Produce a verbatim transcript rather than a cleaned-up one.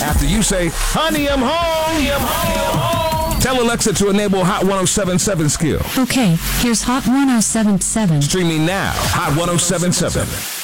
After you say, honey, I'm home. Honey, I'm home. I'm home. Tell Alexa to enable Hot one oh seven point seven skill. Okay, here's Hot one oh seven point seven. Streaming now, Hot one oh seven point seven.